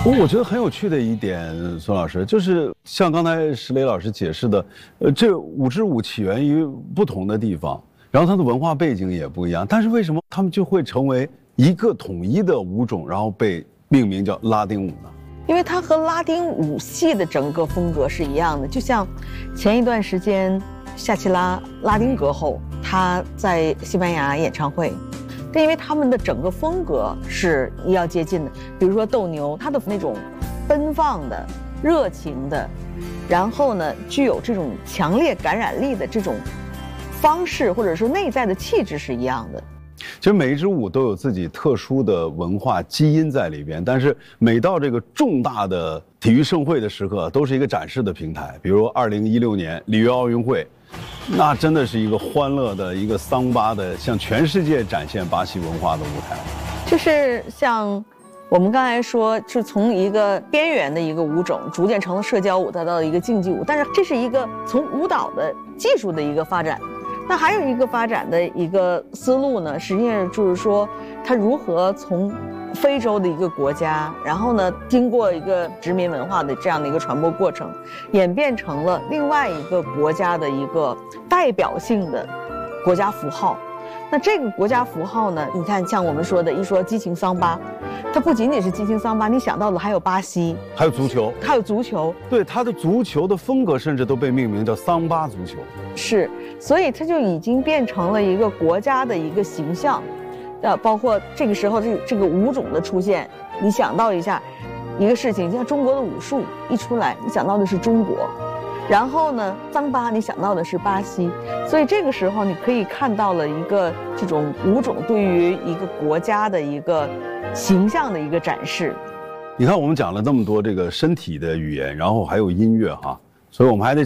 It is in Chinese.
我觉得很有趣的一点，孙老师，就是像刚才石磊老师解释的，这五支舞起源于不同的地方，然后它的文化背景也不一样，但是为什么他们就会成为一个统一的舞种，然后被命名叫拉丁舞呢？ 因为它和拉丁舞系的整个风格是一样的，就像前一段时间夏奇拉拉丁歌后，她在西班牙演唱会。但因为他们的整个风格是要接近的，比如说斗牛，它的那种奔放的、热情的，然后呢具有这种强烈感染力的这种方式，或者说内在的气质是一样的。 其实每一支舞都有自己特殊的文化基因在里边，但是每到这个重大的体育盛会的时刻，都是一个展示的平台。比如2016年里约奥运会。那真的是一个欢乐的一个桑巴的，向全世界展现巴西文化的舞台。 就是像我们刚才说，是从一个边缘的一个舞种，逐渐成了社交舞，再到一个竞技舞。但是这是一个从舞蹈的技术的一个发展。那还有一个发展的一个思路呢，实际上就是说，它如何从非洲的一个国家，然后呢，经过一个殖民文化的这样的一个传播过程，演变成了另外一个国家的一个代表性的国家符号。那这个国家符号呢，你看，像我们说的，一说激情桑巴，它不仅仅是激情桑巴，你想到的还有巴西， 还有足球， 还有足球。 对，它的足球的风格甚至都被命名叫桑巴足球。 是，所以它就已经变成了一个国家的一个形象。包括这个时候这个舞种的出现，你想到一下一个事情，像中国的武术一出来，你想到的是中国，然后呢，桑巴你想到的是巴西，所以这个时候你可以看到了一个这种舞种对于一个国家的一个形象的一个展示。 你看，我们讲了那么多这个身体的语言，然后还有音乐哈，所以我们还得